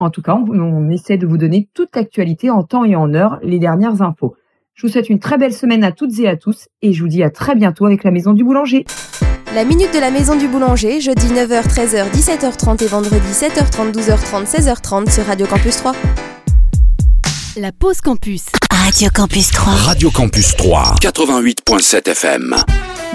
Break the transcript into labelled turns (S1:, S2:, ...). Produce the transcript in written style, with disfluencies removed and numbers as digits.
S1: En tout cas, on essaie de vous donner toute l'actualité en temps et en heure, les dernières infos. Je vous souhaite une très belle semaine à toutes et à tous et je vous dis à très bientôt avec la Maison du Boulanger.
S2: La Minute de la Maison du Boulanger, jeudi 9h, 13h, 17h30 et vendredi 7h30, 12h30, 16h30 sur Radio Campus 3.
S3: La pause campus.
S4: Radio Campus 3.
S5: Radio Campus 3, 88.7 FM.